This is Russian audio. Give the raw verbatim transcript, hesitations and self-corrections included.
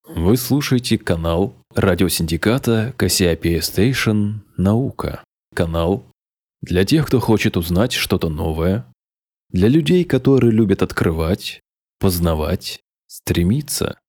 Вы слушаете канал радиосиндиката Cassiopeia Station «Наука». Канал для тех, кто хочет узнать что-то новое, для людей, которые любят открывать, познавать, стремиться.